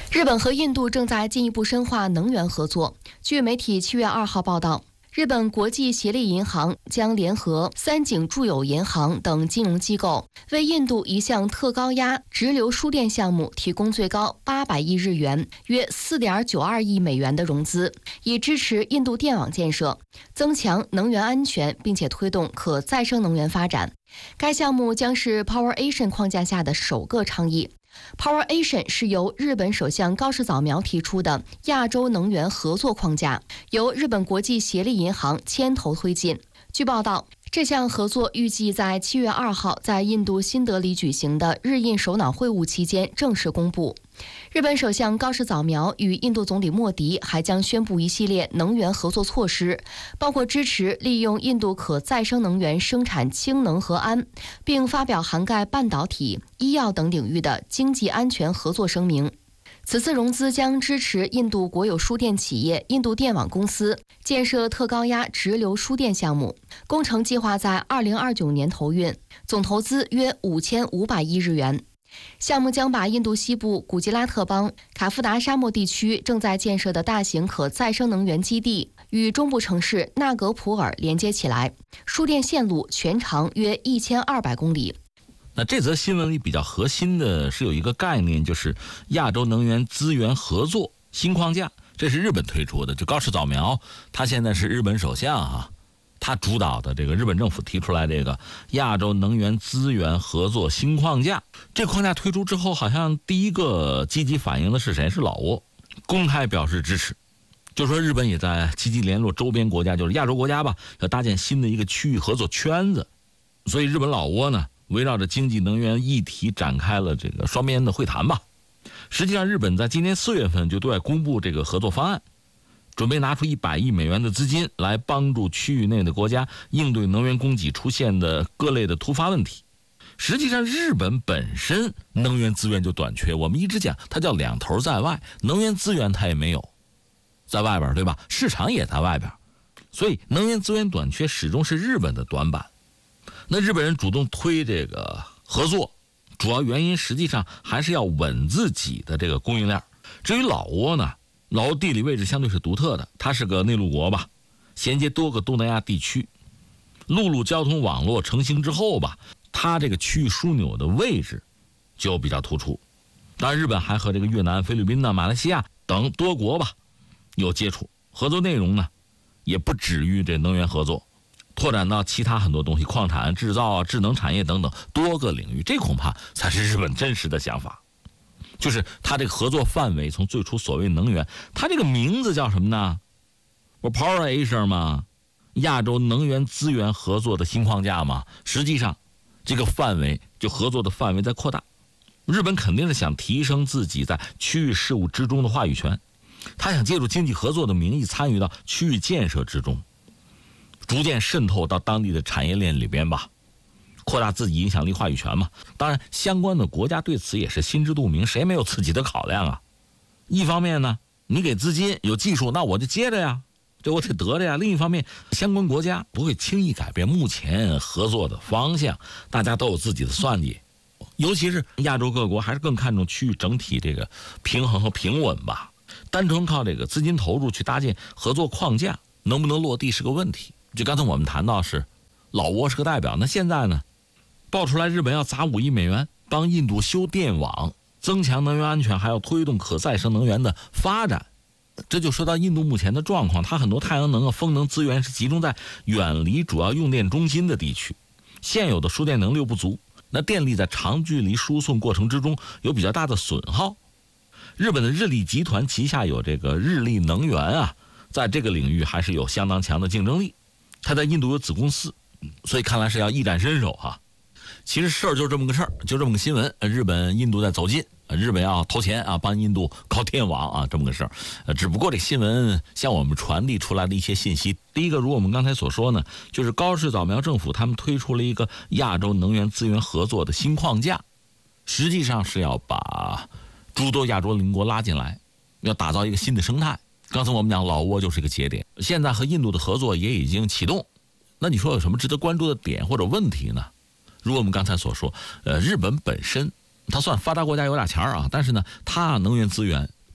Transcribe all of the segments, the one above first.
日本和印度正在进一步深化能源合作。据媒体7月2号报道，日本国际协力银行将联合三井住友银行等金融机构，为印度一项特高压直流输电项目提供最高800亿日元（约4.92亿美元）的融资，以支持印度电网建设，增强能源安全，并且推动可再生能源发展。该项目将是 Power Asian 框架下的首个倡议。Power Asian 是由日本首相高市早苗提出的亚洲能源合作框架，由日本国际协力银行牵头推进。据报道，这项合作预计在7月2号在印度新德里举行的日印首脑会晤期间正式公布。日本首相高市早苗与印度总理莫迪还将宣布一系列能源合作措施，包括支持利用印度可再生能源生产氢能和铵，并发表涵盖半导体、医药等领域的经济安全合作声明。此次融资将支持印度国有输电企业印度电网公司建设特高压直流输电项目，工程计划在2029年投运，总投资约5500亿日元。项目将把印度西部古吉拉特邦卡夫达沙漠地区正在建设的大型可再生能源基地与中部城市纳格普尔连接起来，输电线路全长约1200公里。 那这则新闻里比较核心的是有一个概念，就是亚洲能源资源合作新框架，这是日本推出的。就高市早苗，他现在是日本首相啊，他主导的这个日本政府提出来这个亚洲能源资源合作新框架。这框架推出之后，好像第一个积极反应的是谁？是老挝，公开表示支持。就说日本也在积极联络周边国家，就是亚洲国家吧，要搭建新的一个区域合作圈子。所以日本老挝呢，围绕着经济能源议题展开了这个双边的会谈吧。实际上日本在今年4月份就对外公布这个合作方案，准备拿出100亿美元的资金来帮助区域内的国家应对能源供给出现的各类的突发问题。实际上日本本身能源资源就短缺，我们一直讲它叫两头在外，能源资源它也没有在外边，对吧？市场也在外边，所以能源资源短缺始终是日本的短板。那日本人主动推这个合作，主要原因实际上还是要稳自己的这个供应链。至于老挝呢，老挝地理位置相对是独特的，它是个内陆国吧，衔接多个东南亚地区，陆路交通网络成型之后吧，它这个区域枢纽的位置就比较突出。当然日本还和这个越南、菲律宾、马来西亚等多国吧有接触，合作内容呢也不止于这能源合作，拓展到其他很多东西，矿产制造、智能产业等等多个领域。这恐怕才是日本真实的想法，就是它这个合作范围从最初所谓能源，它这个名字叫什么呢？不 Power Asia 吗？亚洲能源资源合作的新框架嘛。实际上这个范围，就合作的范围在扩大。日本肯定是想提升自己在区域事务之中的话语权，他想借助经济合作的名义参与到区域建设之中，逐渐渗透到当地的产业链里边吧，扩大自己影响力话语权嘛。当然相关的国家对此也是心知肚明，谁没有自己的考量啊？一方面呢，你给资金有技术，那我就接着呀，这我得得着呀。另一方面，相关国家不会轻易改变目前合作的方向，大家都有自己的算计。尤其是亚洲各国还是更看重区域整体这个平衡和平稳吧。单纯靠这个资金投入去搭建合作框架，能不能落地是个问题。就刚才我们谈到是老挝是个代表，那现在呢爆出来日本要砸5亿美元帮印度修电网，增强能源安全，还要推动可再生能源的发展。这就说到印度目前的状况，它很多太阳能啊、风能资源是集中在远离主要用电中心的地区，现有的输电能力又不足，那电力在长距离输送过程之中有比较大的损耗。日本的日立集团旗下有这个日立能源啊，在这个领域还是有相当强的竞争力，它在印度有子公司，所以看来是要一展身手哈。其实事儿就这么个事儿，就这么个新闻，日本印度在走近，日本要投钱啊，帮印度搞电网啊，这么个事儿。只不过这新闻向我们传递出来的一些信息，第一个，如我们刚才所说呢，就是高市早苗政府他们推出了一个亚洲能源资源合作的新框架，实际上是要把诸多亚洲邻国拉进来，要打造一个新的生态。刚才我们讲老挝就是一个节点，现在和印度的合作也已经启动。那你说有什么值得关注的点或者问题呢？如我们刚才所说，日本本身它算发达国家有点钱啊，但是呢，它能源资源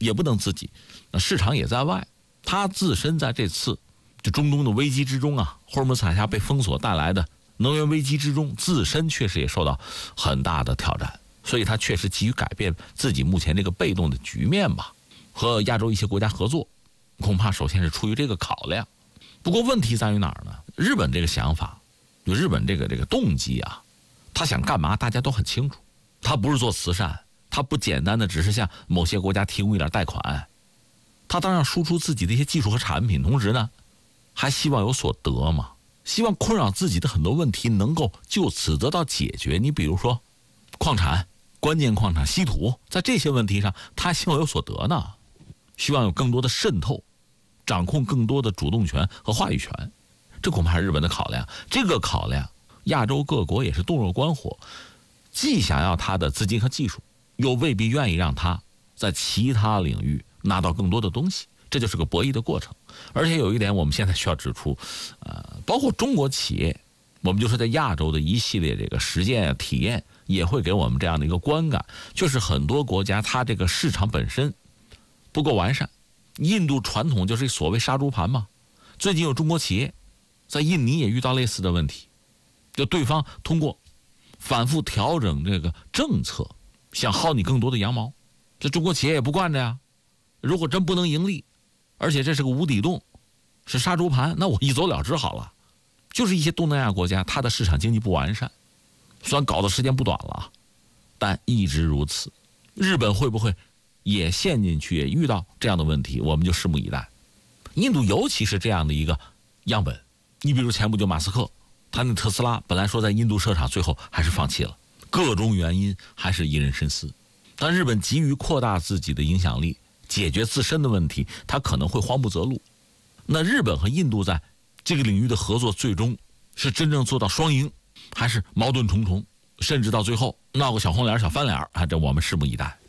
也不能自己，那市场也在外，他自身在这次这中东的危机之中啊，霍尔木兹海峡被封锁带来的能源危机之中，自身确实也受到很大的挑战，所以他确实急于改变自己目前这个被动的局面吧，和亚洲一些国家合作，恐怕首先是出于这个考量。不过问题在于哪儿呢？日本这个想法，就日本这个动机啊，他想干嘛大家都很清楚，他不是做慈善，他不简单的只是向某些国家提供一点贷款，他当然输出自己的一些技术和产品，同时呢还希望有所得嘛，希望困扰自己的很多问题能够就此得到解决。你比如说矿产、关键矿产、稀土，在这些问题上他希望有所得呢，希望有更多的渗透，掌控更多的主动权和话语权，这恐怕是日本的考量。这个考量亚洲各国也是洞若观火，既想要他的资金和技术，又未必愿意让他在其他领域拿到更多的东西，这就是个博弈的过程。而且有一点我们现在需要指出，包括中国企业，我们就说在亚洲的一系列这个实践体验，也会给我们这样的一个观感，就是很多国家它这个市场本身不够完善。印度传统就是所谓杀猪盘嘛，最近有中国企业在印尼也遇到类似的问题，就对方通过反复调整这个政策，想薅你更多的羊毛，这中国企业也不惯着呀。如果真不能盈利，而且这是个无底洞，是杀猪盘，那我一走了之好了。就是一些东南亚国家，它的市场经济不完善，虽然搞的时间不短了，但一直如此。日本会不会也陷进去，也遇到这样的问题，我们就拭目以待。印度尤其是这样的一个样本，你比如前不久马斯克，他那特斯拉本来说在印度设厂，最后还是放弃了，各种原因还是引人深思。但日本急于扩大自己的影响力，解决自身的问题，他可能会慌不择路。那日本和印度在这个领域的合作，最终是真正做到双赢，还是矛盾重重，甚至到最后闹个小红脸、小翻脸啊？这我们拭目以待。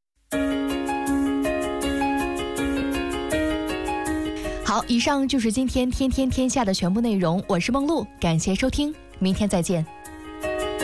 好，以上就是今天天天天下的全部内容，我是梦露，感谢收听，明天再见。